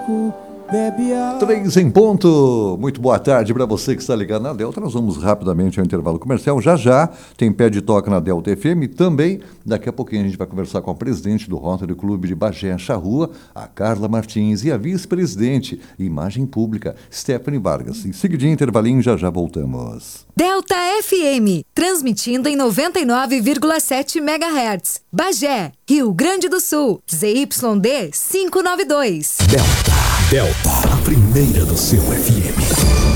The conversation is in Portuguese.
louco, bebe a... 3 em ponto. Muito boa tarde para você que está ligado na Delta. Nós vamos rapidamente ao intervalo comercial. Já já tem pé de toca na Delta FM. Também, daqui a pouquinho, a gente vai conversar com a presidente do Rotary Clube de Bagé, Charrua, a Carla Martins, e a vice-presidente, Imagem Pública, Stephanie Vargas. Em seguidinho, intervalinho, já já voltamos. Delta FM, transmitindo em 99,7 MHz. Bagé, Rio Grande do Sul, ZYD 592. Delta, a primeira do seu FM.